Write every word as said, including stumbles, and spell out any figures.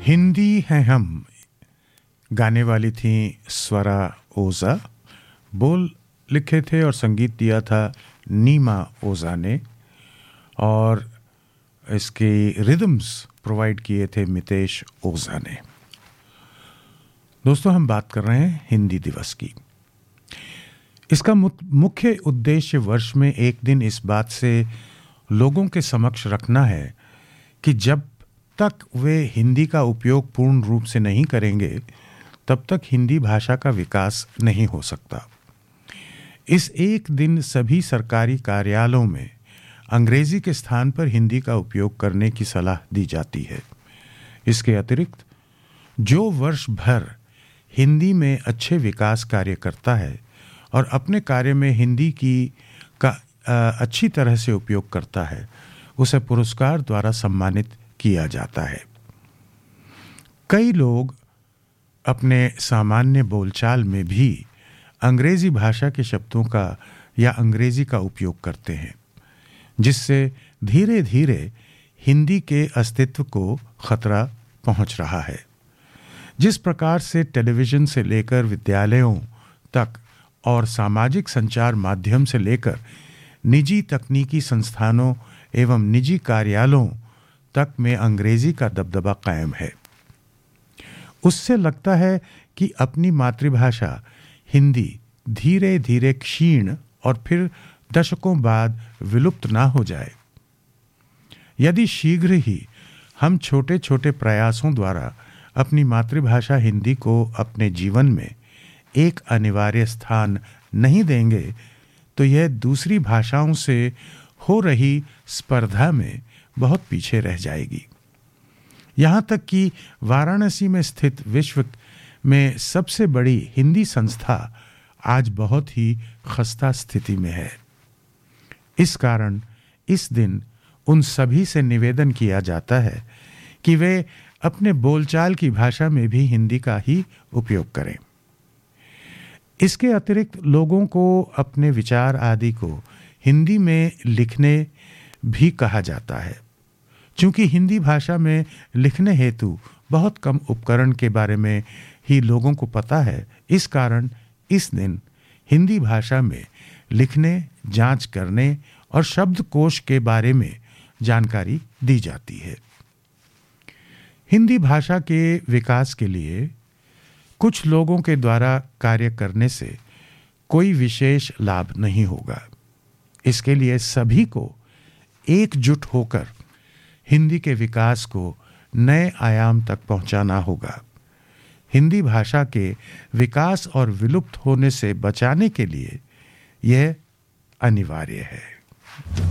हिंदी हैं हम गाने वाली थी स्वरा ओझा, बोल लिखे थे और संगीत दिया था नीमा ओझा ने, और इसके रिदम्स प्रोवाइड किए थे मितेश ओझा ने। दोस्तों, हम बात कर रहे हैं हिंदी दिवस की। इसका मुख्य उद्देश्य वर्ष में एक दिन इस बात से लोगों के समक्ष रखना है कि जब तक वे हिंदी का उपयोग पूर्ण रूप से नहीं करेंगे तब तक हिंदी भाषा का विकास नहीं हो सकता। इस एक दिन सभी सरकारी कार्यालयों में अंग्रेजी के स्थान पर हिंदी का उपयोग करने की सलाह दी जाती है। इसके अतिरिक्त जो वर्ष भर हिंदी में अच्छे विकास कार्य करता है और अपने कार्य में हिंदी की का अच्छी तरह से उपयोग करता है, उसे पुरस्कार द्वारा सम्मानित किया जाता है। कई लोग अपने सामान्य बोलचाल में भी अंग्रेजी भाषा के शब्दों का या अंग्रेजी का उपयोग करते हैं, जिससे धीरे धीरे हिंदी के अस्तित्व को खतरा पहुंच रहा है। जिस प्रकार से टेलीविज़न से लेकर विद्यालयों तक और सामाजिक संचार माध्यम से लेकर निजी तकनीकी संस्थानों एवं निजी कार्यालयों तक में अंग्रेजी का दबदबा कायम है, उससे लगता है कि अपनी मातृभाषा हिंदी धीरे धीरे क्षीण और फिर दशकों बाद विलुप्त ना हो जाए। यदि शीघ्र ही हम छोटे छोटे प्रयासों द्वारा अपनी मातृभाषा हिंदी को अपने जीवन में एक अनिवार्य स्थान नहीं देंगे तो यह दूसरी भाषाओं से हो रही स्पर्धा में बहुत पीछे रह जाएगी। यहाँ तक कि वाराणसी में स्थित विश्व में सबसे बड़ी हिंदी संस्था आज बहुत ही खस्ता स्थिति में है। इस कारण इस दिन उन सभी से निवेदन किया जाता है कि वे अपने बोलचाल की भाषा में भी हिंदी का ही उपयोग करें। इसके अतिरिक्त लोगों को अपने विचार आदि को हिंदी में लिखने भी कहा जाता है। चूंकि हिंदी भाषा में लिखने हेतु बहुत कम उपकरण के बारे में ही लोगों को पता है, इस कारण इस दिन हिंदी भाषा में लिखने, जांच करने और शब्दकोश के बारे में जानकारी दी जाती है। हिंदी भाषा के विकास के लिए कुछ लोगों के द्वारा कार्य करने से कोई विशेष लाभ नहीं होगा। इसके लिए सभी को एकजुट होकर हिंदी के विकास को नए आयाम तक पहुंचाना होगा। हिंदी भाषा के विकास और विलुप्त होने से बचाने के लिए यह अनिवार्य है।